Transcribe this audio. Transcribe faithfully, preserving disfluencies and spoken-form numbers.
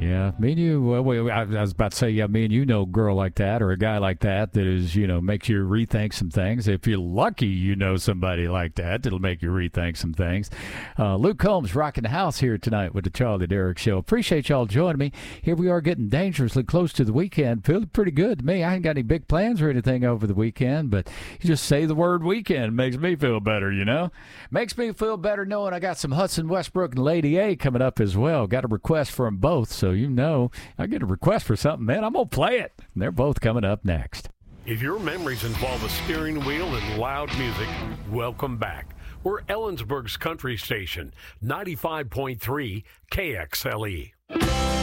Yeah, me and you. Well, we, I was about to say, yeah, me and you know a girl like that or a guy like that that is, you know, makes you rethink some things. If you're lucky, you know somebody like that that'll make you rethink some things. Uh, Luke Combs rocking the house here tonight with the Charlie Derrick Show. Appreciate y'all joining me. Here we are getting dangerously close to the weekend. Feeling pretty good to me. I ain't got any big plans or anything over the weekend, but you just say the word weekend. Makes me feel better, you know? Makes me feel better knowing I got some Hudson Westbrook and Lady A coming up as well. Got a request for them both, so you know I get a request for something, man, I'm going to play it. And they're both coming up next. If your memories involve a steering wheel and loud music, welcome back. We're Ellensburg's country station, ninety-five point three K X L E.